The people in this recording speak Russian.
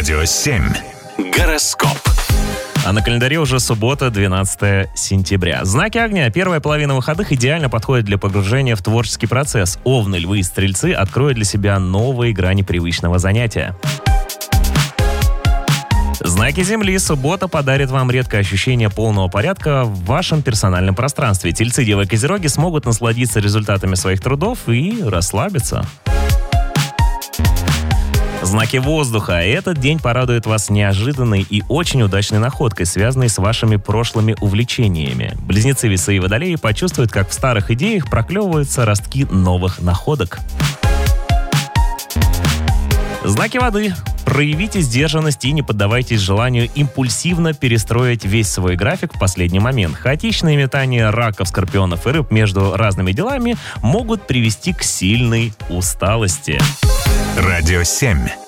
Радио 7. Гороскоп. А на календаре уже суббота, 12 сентября. Знаки огня. Первая половина выходных идеально подходит для погружения в творческий процесс. Овны, львы и стрельцы откроют для себя новые грани привычного занятия. Знаки Земли. Суббота подарит вам редкое ощущение полного порядка в вашем персональном пространстве. Тельцы, Девы и Козероги смогут насладиться результатами своих трудов и расслабиться. Знаки воздуха. Этот день порадует вас неожиданной и очень удачной находкой, связанной с вашими прошлыми увлечениями. Близнецы, Весы и Водолеи почувствуют, как в старых идеях проклевываются ростки новых находок. Знаки воды. Проявите сдержанность и не поддавайтесь желанию импульсивно перестроить весь свой график в последний момент. Хаотичные метания раков, скорпионов и рыб между разными делами могут привести к сильной усталости. Радио 7.